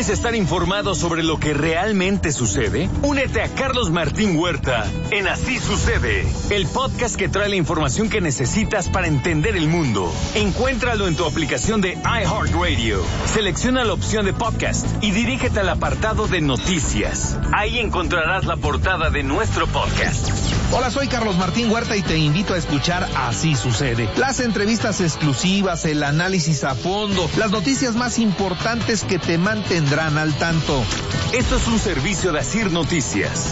¿Quieres estar informado sobre lo que realmente sucede? Únete a Carlos Martín Huerta en Así Sucede, el podcast que trae la información que necesitas para entender el mundo. Encuéntralo en tu aplicación de iHeartRadio. Selecciona la opción de podcast y dirígete al apartado de noticias. Ahí encontrarás la portada de nuestro podcast. Hola, soy Carlos Martín Huerta y te invito a escuchar Así Sucede. Las entrevistas exclusivas, el análisis a fondo, las noticias más importantes que te mantendrán al tanto. Esto es un servicio de Asir Noticias.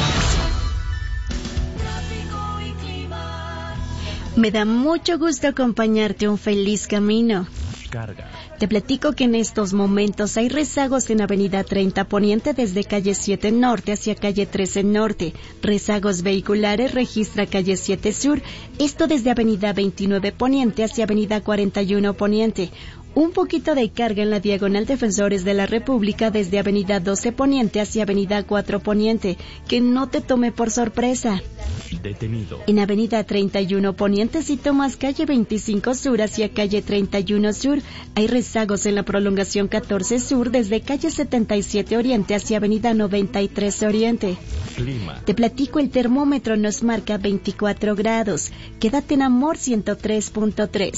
Me da mucho gusto acompañarte. Un feliz camino. Carga. Te platico que en estos momentos hay rezagos en Avenida 30 Poniente desde calle 7 Norte hacia calle 13 Norte. Rezagos vehiculares registra calle 7 Sur. Esto desde Avenida 29 Poniente hacia Avenida 41 Poniente. Un poquito de carga en la diagonal Defensores de la República desde Avenida 12 Poniente hacia Avenida 4 Poniente. Que no te tome por sorpresa. Detenido. En Avenida 31 Poniente, si tomas calle 25 Sur hacia calle 31 Sur, hay rezagos en la prolongación 14 Sur desde calle 77 Oriente hacia Avenida 93 Oriente. Clima. Te platico, el termómetro nos marca 24 grados. Quédate en Amor 103.3.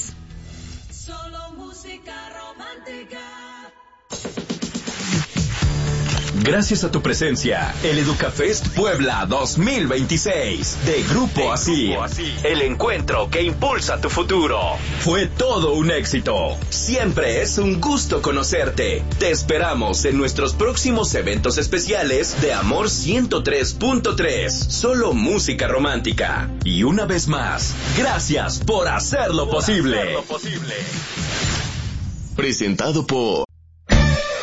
Gracias a tu presencia, el EducaFest Puebla 2026 de Grupo Asir, el encuentro que impulsa tu futuro. Fue todo un éxito. Siempre es un gusto conocerte. Te esperamos en nuestros próximos eventos especiales de Amor 103.3, solo música romántica. Y una vez más, gracias por hacerlo posible. Presentado por